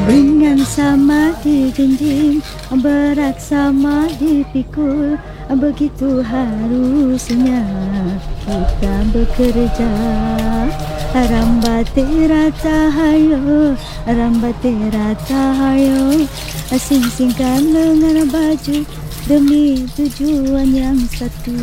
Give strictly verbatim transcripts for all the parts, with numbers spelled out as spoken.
Ringan sama dijunjing, berat sama dipikul, begitu harusnya kita bekerja. Rambate cahaya, rambate cahaya, sing-singkan lengan baju demi tujuan yang satu.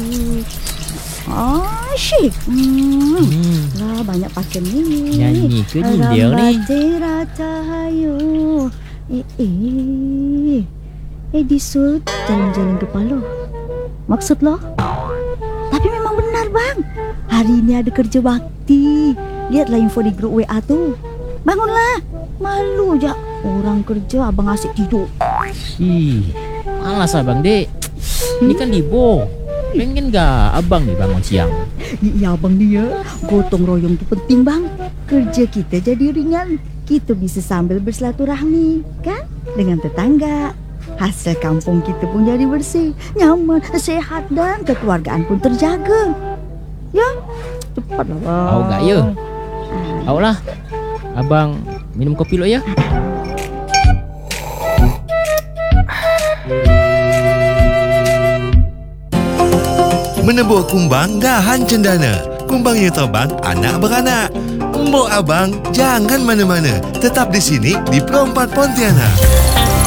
Asyik. Hmm. hmm. Lah banyak pakai ni. Nyanyi ke ni dia ni? Rambate cahaya. Eh eh. Eh disut jalan-jalan kepala. Maksud lo? Tapi memang benar bang. Hari ini ada kerja bakti. Lihatlah info di grup W A tu. Bangunlah. Malu je orang kerja abang asyik tidur. Ih, malas abang dek. Ini kan libo. Pengen gak abang nih bangun siang? Ya abang dia. Gotong royong tu penting bang. Kerja kita jadi ringan. Kita bisa sambil bersilaturahmi kan dengan tetangga. Hasil kampung kita pun jadi bersih, nyaman, sehat dan kekeluargaan pun terjaga. Ya, cepatlah bang. Tahu gak ya? Tahu lah. Abang minum kopi dulu ya. Menebuh kumbang dahan cendana. Kumbangnya terbang anak beranak. Mbok abang jangan mana-mana. Tetap di sini di Pro empat Pontianak.